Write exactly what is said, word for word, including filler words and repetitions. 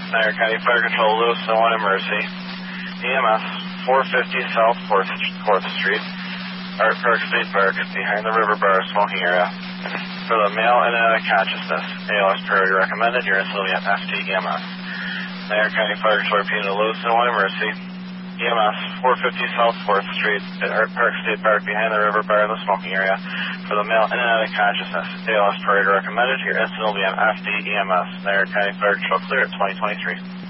Niagara County Fire Control, Lewiston, one emergency. E M S, four fifty South fourth, fourth Street, Art Park State Park, behind the river bar smoking area. For the male in and out of consciousness, A L S priority recommended. Your incident will be at F T E M S. Niagara County Fire Control, repeating to Lewiston, one emergency. E M S, four fifty South fourth Street at Art Park State Park, behind the river bar, the smoking area. For the male in and out of consciousness, A L S priority recommended. Your incident will be on F D E M S. Niagara County Fire Control, clear at twenty twenty-three.